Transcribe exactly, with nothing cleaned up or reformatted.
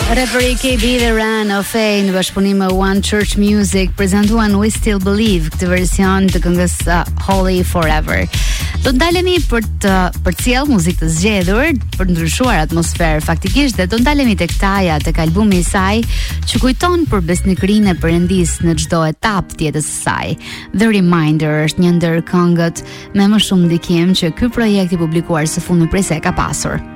Rapper K B dhe Ran of A në bashkëpunim me One Church Music prezantuan We Still Believe, këtë version të këngës uh, Holy Forever. Do të ndalemi për të përcjell muzikë të zgjedhur, për të ndryshuar atmosferë faktikisht, dhe do ndalemi tek Taja, tek albumi i saj, që kujton për besnikërinë e Perëndis në çdo etapë të jetës së saj. The Reminder është një ndër këngët me më shumë ndikim që ky projekt i publikuar së fundmi prej se ka pasur.